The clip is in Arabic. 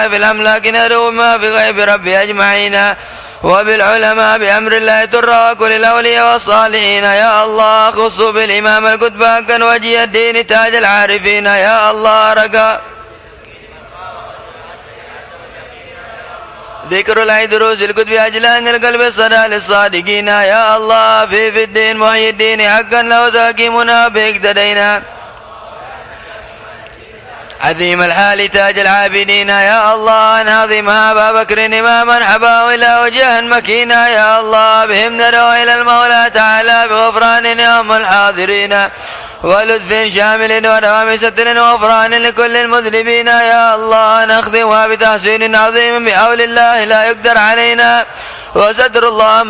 في الأملاك ندعو ما في غيب ربي أجمعين، وبالعلماء بأمر الله ترى كل الأولياء والصالحين. يا الله خصوا بالإمام القطب حقا وجه الدين تاج العارفين. يا الله رقا ذكر العيد دروس الكتب أجلان القلب الصدى للصادقين. يا الله في الدين محيي الدين حقا لو تحكيمنا باقتدينا. عظيم الحال تاج العابدين. يا الله ناظم أبا بكر إماما حباه إلى وجه مكينا. يا الله بهم ندعو إلى المولى تعالى بغفران يوم الحاضرين، ولطف شامل ودوام ستر وغفران لكل المذنبين. يا الله نخدمها بتحسين عظيم بحول الله لا يقدر علينا، وستر الله